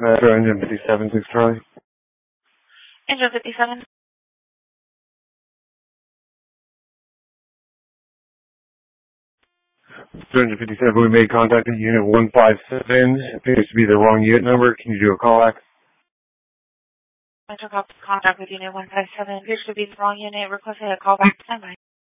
Engine 57, 6 Charlie. Engine 57. Engine 57, we made contact at unit 157. It appears to be the wrong unit number. Can you do a callback? I took off contact with unit 157. Appears to be the wrong unit. Requesting a callback. Standby.